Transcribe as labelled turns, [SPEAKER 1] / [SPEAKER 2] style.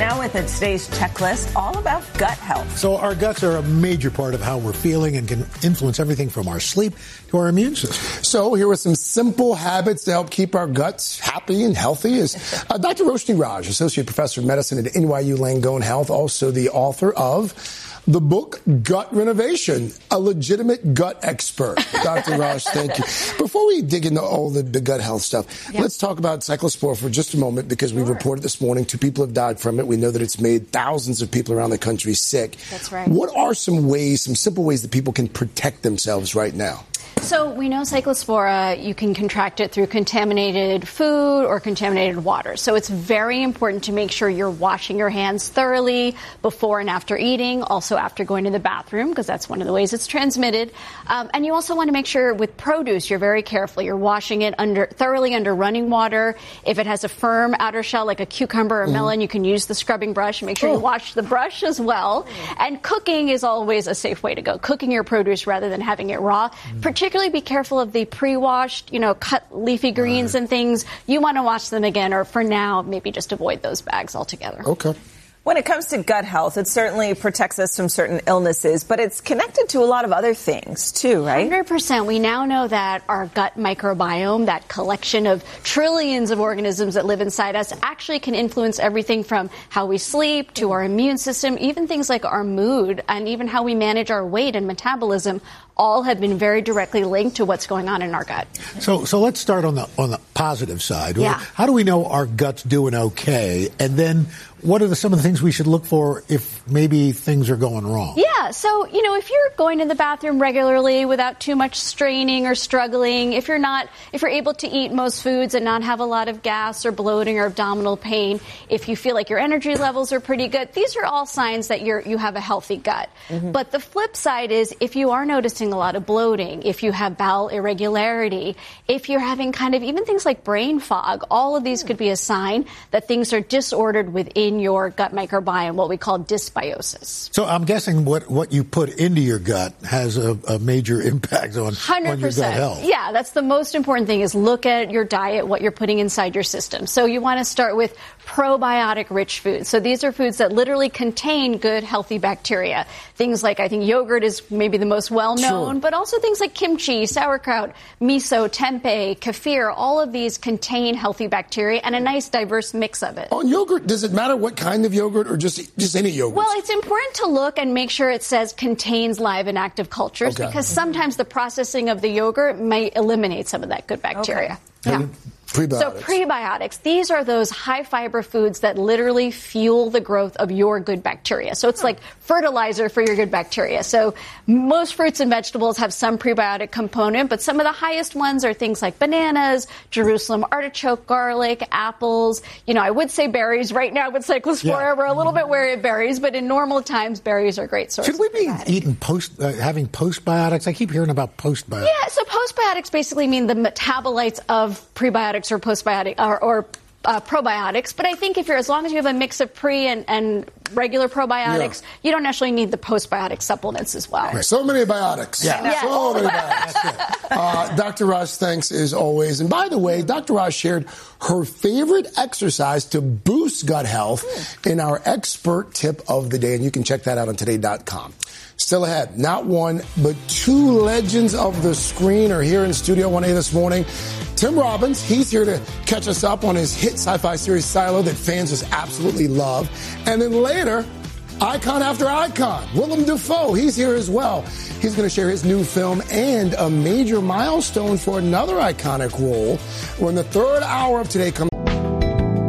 [SPEAKER 1] now with today's checklist, all about gut health.
[SPEAKER 2] So our guts are a major part of how we're feeling and can influence everything from our sleep to our immune system.
[SPEAKER 3] So here are some simple habits to help keep our guts happy and healthy. Is Dr. Roshni Raj, Associate Professor of Medicine at NYU Langone Health, also the author of the book, Gut Renovation, a legitimate gut expert. Dr. Raj, thank you. Before we dig into all the gut health stuff, let's talk about Cyclospora for just a moment, because we reported this morning 2 people have died from it. We know that it's made thousands of people around the country sick.
[SPEAKER 4] That's right.
[SPEAKER 3] What are some simple ways that people can protect themselves right now?
[SPEAKER 4] So we know Cyclospora, you can contract it through contaminated food or contaminated water. So it's very important to make sure you're washing your hands thoroughly before and after eating, also after going to the bathroom, because that's one of the ways it's transmitted. And you also want to make sure with produce, you're very careful. You're washing it thoroughly under running water. If it has a firm outer shell, like a cucumber or melon, you can use the scrubbing brush. Make sure you wash the brush as well. And cooking is always a safe way to go. Cooking your produce rather than having it raw. Particularly be careful of the pre-washed, cut leafy greens and things. You want to wash them again, or for now, maybe just avoid those bags altogether.
[SPEAKER 3] Okay.
[SPEAKER 1] When it comes to gut health, it certainly protects us from certain illnesses, but it's connected to a lot of other things, too, right?
[SPEAKER 4] 100%. We now know that our gut microbiome, that collection of trillions of organisms that live inside us, actually can influence everything from how we sleep to our immune system, even things like our mood, and even how we manage our weight and metabolism. All have been very directly linked to what's going on in our gut.
[SPEAKER 2] So let's start on the positive side.
[SPEAKER 4] Yeah.
[SPEAKER 2] How do we know our gut's doing okay? And then what are some of the things we should look for if maybe things are going wrong?
[SPEAKER 4] Yeah. So, if you're going to the bathroom regularly without too much straining or struggling, if you're able to eat most foods and not have a lot of gas or bloating or abdominal pain, if you feel like your energy levels are pretty good, these are all signs that you have a healthy gut. But the flip side is if you are noticing a lot of bloating, if you have bowel irregularity, if you're having kind of even things like brain fog, all of these could be a sign that things are disordered within your gut microbiome, what we call dysbiosis.
[SPEAKER 2] So I'm guessing what you put into your gut has a major impact on your gut health.
[SPEAKER 4] Yeah, that's the most important thing, is look at your diet, what you're putting inside your system. So you want to start with probiotic-rich foods. So these are foods that literally contain good, healthy bacteria. Things like, I think yogurt is maybe the most well-known, but also things like kimchi, sauerkraut, miso, tempeh, kefir, all of these contain healthy bacteria and a nice diverse mix of it.
[SPEAKER 3] On yogurt, does it matter what kind of yogurt or just any yogurt?
[SPEAKER 4] Well, it's important to look and make sure it says contains live and active cultures, because sometimes the processing of the yogurt may eliminate some of that good bacteria. Yeah.
[SPEAKER 3] Prebiotics.
[SPEAKER 4] So prebiotics, these are those high fiber foods that literally fuel the growth of your good bacteria. So it's like fertilizer for your good bacteria. So most fruits and vegetables have some prebiotic component, but some of the highest ones are things like bananas, Jerusalem artichoke, garlic, apples. I would say berries. Right now with Cyclospora, we're a little bit wary of berries, but in normal times, berries are great sources.
[SPEAKER 2] Should we be eating having postbiotics? I keep hearing about postbiotics.
[SPEAKER 4] Yeah, so postbiotics basically mean the metabolites of prebiotics or postbiotic or probiotics, but I think as long as you have a mix of pre and regular probiotics, you don't actually need the postbiotic supplements as well.
[SPEAKER 3] Right. So many biotics.
[SPEAKER 4] Yeah.
[SPEAKER 3] So many biotics. Dr. Raj, thanks as always. And by the way, Dr. Raj shared her favorite exercise to boost gut health in our expert tip of the day, and you can check that out on today.com. Still ahead, not one, but 2 legends of the screen are here in Studio 1A this morning. Tim Robbins, he's here to catch us up on his hit sci-fi series Silo that fans just absolutely love. And then later, icon after icon, Willem Dafoe, he's here as well. He's going to share his new film and a major milestone for another iconic role when the third hour of Today comes